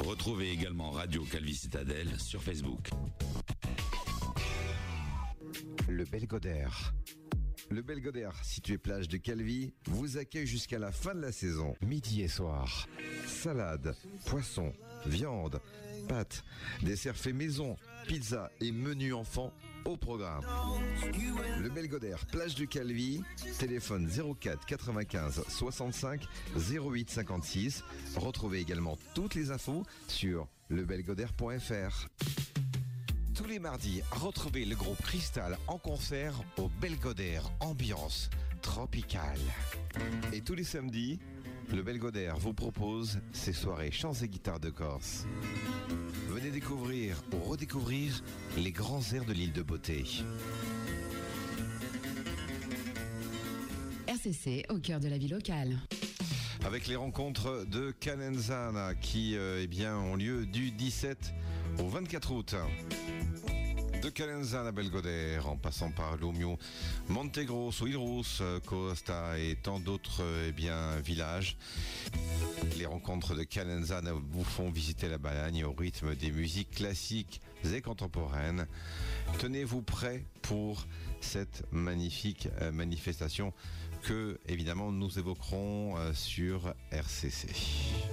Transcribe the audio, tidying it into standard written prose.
Retrouvez également Radio Calvi Citadelle sur Facebook. Le Belgodère. Le Belgodère, situé plage de Calvi, vous accueille jusqu'à la fin de la saison, midi et soir. Salade, poisson, viande, pâtes, desserts faits maison, pizza et menu enfant au programme. Le Belgodère, plage de Calvi, téléphone 04 95 65 08 56. Retrouvez également toutes les infos sur lebelgodère.fr. Tous les mardis, retrouvez le groupe Cristal en concert au Belgodère, ambiance tropicale. Et tous les samedis, le Belgodère vous propose ses soirées chants et guitares de Corse. Venez découvrir ou redécouvrir les grands airs de l'île de Beauté. RCC au cœur de la vie locale. Avec les rencontres de Calenzana qui ont lieu du 17 au 24 août. De Calenzana à Belgodère, en passant par Lumio, Montegrosso, Ilrus, Costa et tant d'autres villages. Les rencontres de Calenzana vous font visiter la Balagne au rythme des musiques classiques et contemporaines. Tenez-vous prêts pour cette magnifique manifestation que, évidemment, nous évoquerons sur RCC.